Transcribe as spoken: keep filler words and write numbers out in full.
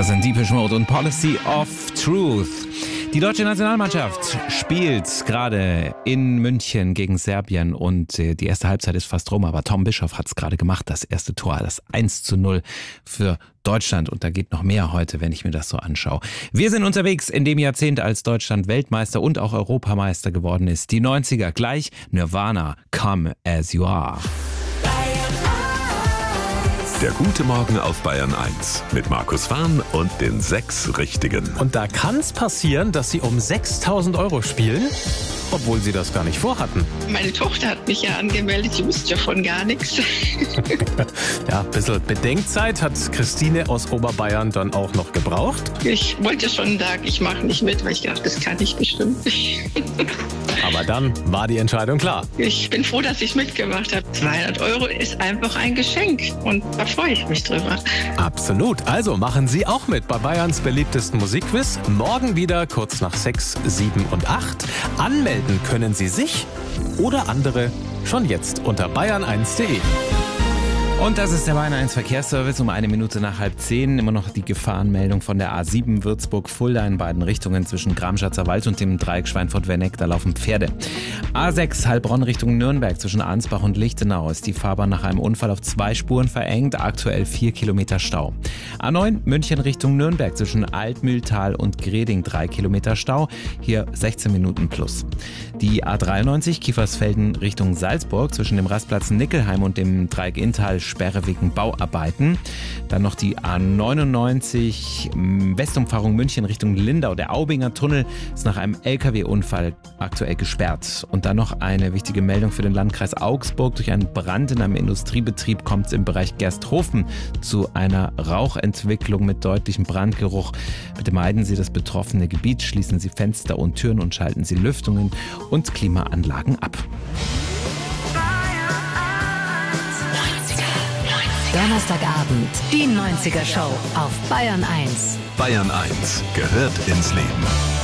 Das sind Depeche Mode und Policy of Truth. Die deutsche Nationalmannschaft spielt gerade in München gegen Serbien und die erste Halbzeit ist fast rum, aber Tom Bischoff hat es gerade gemacht, das erste Tor, das eins zu null für Deutschland, und da geht noch mehr heute, wenn ich mir das so anschaue. Wir sind unterwegs in dem Jahrzehnt, als Deutschland Weltmeister und auch Europameister geworden ist. Die neunziger, gleich Nirvana, Come As You Are. Der gute Morgen auf Bayern eins mit Markus Fahn und den sechs Richtigen. Und da kann es passieren, dass Sie um sechstausend Euro spielen, obwohl Sie das gar nicht vorhatten. Meine Tochter hat mich ja angemeldet, sie wusste davon gar nichts. Ja, ein bisschen Bedenkzeit hat Christine aus Oberbayern dann auch noch gebraucht. Ich wollte schon sagen, ich mache nicht mit, weil ich dachte, das kann ich bestimmt nicht. Aber dann war die Entscheidung klar. Ich bin froh, dass ich mitgemacht habe. zweihundert Euro ist einfach ein Geschenk und da freue ich mich drüber. Absolut. Also machen Sie auch mit bei Bayerns beliebtesten Musikquiz. Morgen wieder kurz nach sechs, sieben und acht. Anmelden können Sie sich oder andere schon jetzt unter bayern eins punkt de. Und das ist der Bayern eins Verkehrsservice um eine Minute nach halb zehn. Immer noch die Gefahrenmeldung von der A sieben Würzburg-Fulda in beiden Richtungen zwischen Gramschatzer Wald und dem Dreieck Schweinfurt-Werneck. Da laufen Pferde. A sechs Heilbronn Richtung Nürnberg zwischen Ansbach und Lichtenau ist die Fahrbahn nach einem Unfall auf zwei Spuren verengt. Aktuell vier Kilometer Stau. A neun München Richtung Nürnberg zwischen Altmühltal und Greding drei Kilometer Stau. Hier sechzehn Minuten plus. Die A dreiundneunzig Kiefersfelden Richtung Salzburg zwischen dem Rastplatz Nickelheim und dem Dreieck Inntal Sperre wegen Bauarbeiten. Dann noch die A neunundneunzig Westumfahrung München Richtung Lindau. Der Aubinger Tunnel ist nach einem L K W-Unfall aktuell gesperrt. Und dann noch eine wichtige Meldung für den Landkreis Augsburg. Durch einen Brand in einem Industriebetrieb kommt es im Bereich Gersthofen zu einer Rauchentwicklung mit deutlichem Brandgeruch. Bitte meiden Sie das betroffene Gebiet, schließen Sie Fenster und Türen und schalten Sie Lüftungen und Klimaanlagen ab. Donnerstagabend, die neunziger Show auf Bayern eins. Bayern eins gehört ins Leben.